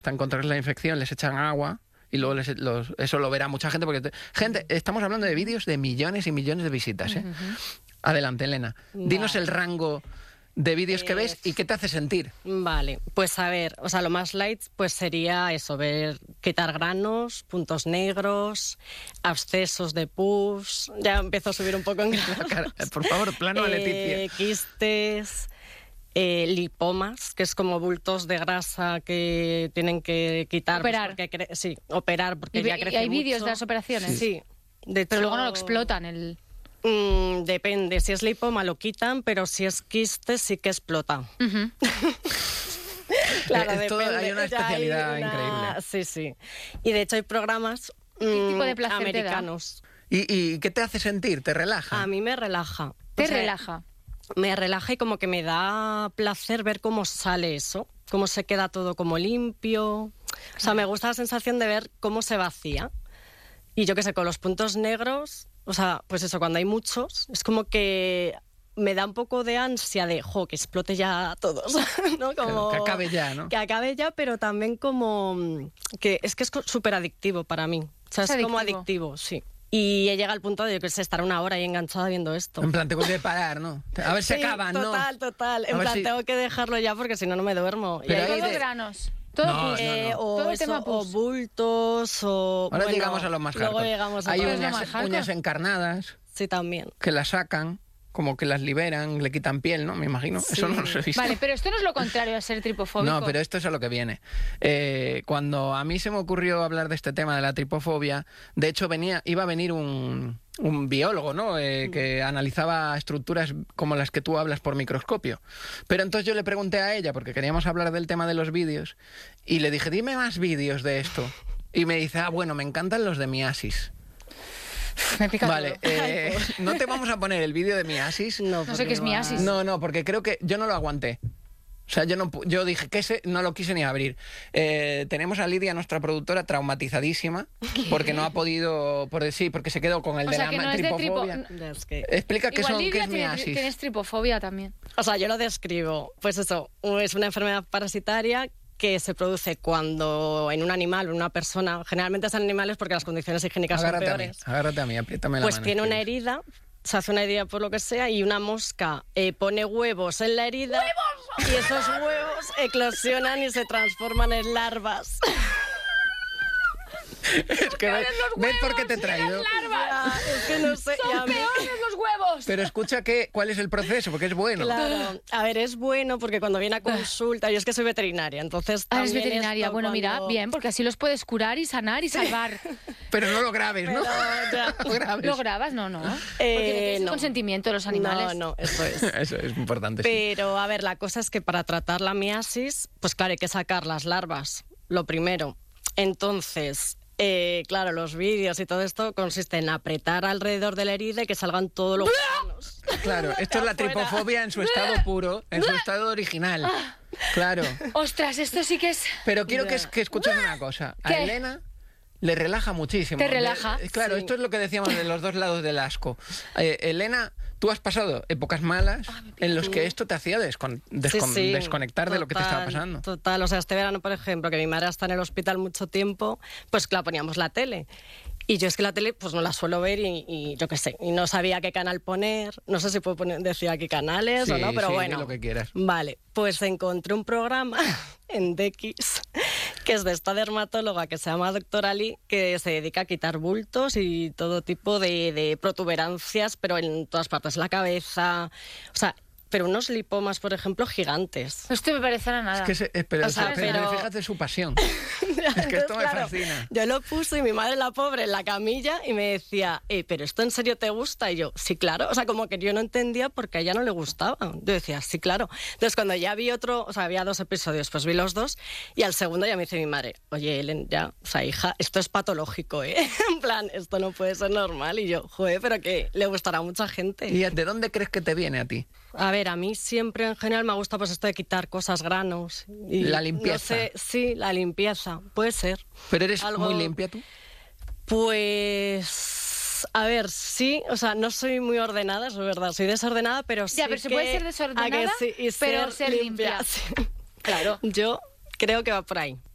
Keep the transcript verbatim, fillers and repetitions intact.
Están contra la infección, les echan agua y luego les, los, eso lo verá mucha gente. Porque te, gente, estamos hablando de vídeos de millones y millones de visitas. ¿eh? Uh-huh. Adelante, Elena. Vale. Dinos el rango de vídeos que ves y qué te hace sentir. Vale, pues a ver, o sea, lo más light pues sería eso, ver, quitar granos, puntos negros, abscesos de pus, ya empiezo a subir un poco en granos. Por favor, plano a Leticia. Eh, quistes, eh, lipomas, que es como bultos de grasa que tienen que quitar. Operar. Pues porque cre- sí, operar, porque ¿Y, ya crece ¿Y hay vídeos mucho. de las operaciones? Sí. sí. De Pero hecho, luego no lo explotan el... Mm, depende, si es lipoma lo quitan, pero si es quiste sí que explota. Uh-huh. Claro, eh, todo, depende. hay una especialidad hay una... increíble. Sí, sí. Y de hecho hay programas mm, ¿Qué tipo de placer americanos. ¿Y, ¿Y qué te hace sentir? ¿Te relaja? A mí me relaja. ¿Te O sea, relaja? Me relaja y como que me da placer ver cómo sale eso, cómo se queda todo como limpio. O sea, me gusta la sensación de ver cómo se vacía. Y yo qué sé, con los puntos negros, o sea, pues eso, cuando hay muchos, es como que me da un poco de ansia de, jo, que explote ya todos, ¿no? Como, que acabe ya, ¿no? Que acabe ya, pero también como... que es que es súper adictivo para mí. O sea, es, es como adictivo. adictivo, sí. Y he llegado al punto de, yo qué sé, estar una hora ahí enganchada viendo esto. En plan, tengo que parar, ¿no? A ver si Sí, acaban, ¿no? Total, total. En A ver plan, si- tengo que dejarlo ya porque si no, no me duermo. Pero Y ahí hay Todo de- granos. Todo No, pus. no, no. Eh, o, Todo eso, tema o pus. bultos, o... Ahora bueno, llegamos a lo más luego hardcore. llegamos a Hay lo ¿Qué es lo uñas, más hardcore? uñas encarnadas Sí, también. que las sacan, como que las liberan, le quitan piel, ¿no? Me imagino. Sí. Eso no los he visto. Vale, pero esto no es lo contrario a ser tripofóbico. No, pero esto es a lo que viene. Eh, cuando a mí se me ocurrió hablar de este tema de la tripofobia, de hecho venía, iba a venir un, un biólogo, ¿no? Eh, que analizaba estructuras como las que tú hablas por microscopio. Pero entonces yo le pregunté a ella, porque queríamos hablar del tema de los vídeos, y le dije, dime más vídeos de esto. Y me dice, ah, bueno, me encantan los de miasis. Me pica Vale, todo. eh, no te vamos a poner el vídeo de miasis. No, No sé porque qué es va- miasis. No, no, porque creo que yo no lo aguanté. O sea, yo no pu- yo dije que ese no lo quise ni abrir. Eh, tenemos a Lidia, nuestra productora, traumatizadísima porque no ha podido, por sí, porque se quedó con el O de sea, la que ma- no es de tripofobia. Ya, es que- Explica qué Igual son, qué Lidia es tiene- miasis. tienes tripofobia también. O sea, yo lo describo. Pues eso, es una enfermedad parasitaria que se produce cuando en un animal o en una persona, generalmente son animales porque las condiciones higiénicas Agárrate son a mí, peores, agárrate a mí, apriétame la pues mano. tiene una escribe. herida, se hace una herida por lo que sea y una mosca eh, pone huevos en la herida y esos huevos eclosionan y se transforman en larvas. Es que ves, ¿ves por qué te he traído? Ya, es que no sé. y a ¡Son mí- peores los huevos! Pero escucha que, cuál es el proceso, porque es bueno. Claro, a ver, es bueno porque cuando viene a consulta, yo es que soy veterinaria, entonces Ah, eres también veterinaria. esto Bueno, mira, cuando- bien, porque así los puedes curar y sanar y salvar. Pero no lo grabes, ¿no? Pero ya. No lo grabes. ¿Lo grabas? No, no. Porque Eh, no tienes el no. consentimiento de los animales. No, no, eso es. Eso es importante, sí. Pero, a ver, la cosa es que para tratar la miasis, pues claro, hay que sacar las larvas, lo primero. Entonces, eh, claro, los vídeos y todo esto consiste en apretar alrededor de la herida y que salgan todos los gusanos. Claro, esto es la afuera. tripofobia en su estado puro, en su estado original. Claro. Ostras, esto sí que es... Pero quiero que, Ya. que escuches una cosa. A ¿Qué? Elena le relaja muchísimo. ¿Te De- relaja? claro, Sí. esto es lo que decíamos de los dos lados del asco. Eh, Elena, tú has pasado épocas malas en los que esto te hacía descon- descon- Sí, sí, desconectar de lo que te estaba total, pasando. Total, o sea, este verano, por ejemplo, que mi madre está en el hospital mucho tiempo, pues claro, poníamos la tele. Y yo es que la tele pues no la suelo ver y, y yo qué sé, y no sabía qué canal poner, no sé si puedo poner, decir aquí canales Sí, o no, pero sí, di bueno. lo que quieras. Vale, pues encontré un programa en D X que es de esta dermatóloga que se llama Doctora Lee, que se dedica a quitar bultos y todo tipo de, de protuberancias, pero en todas partes, la cabeza, o sea, pero unos lipomas, por ejemplo, gigantes. Esto me parecerá nada. Es que se- eh, pero, O sea, pero pero- fíjate su pasión. Es que esto me Entonces, claro, fascina. Yo lo puse y mi madre, la pobre, en la camilla y me decía, eh, ¿pero esto en serio te gusta? Y yo, sí, claro. O sea, como que yo no entendía porque a ella no le gustaba. Yo decía, sí, claro. Entonces, cuando ya vi otro, o sea, había dos episodios, pues vi los dos y al segundo ya me dice mi madre, oye, Ellen, ya, o sea, hija, esto es patológico, ¿eh? En plan, esto no puede ser normal. Y yo, joder, pero que le gustará a mucha gente. ¿Y de dónde crees que te viene a ti? A ver, a mí siempre en general me gusta pues esto de quitar cosas, granos. Y, La limpieza. No sé, sí, la limpieza, puede ser. ¿Pero eres Algo- muy limpia tú? Pues... A ver, sí, o sea, no soy muy ordenada, es verdad, soy desordenada, pero sí Ya, pero se que- puede ser a que desordenada, sí, y pero ser limpia. sí. Claro. Yo creo que va por ahí.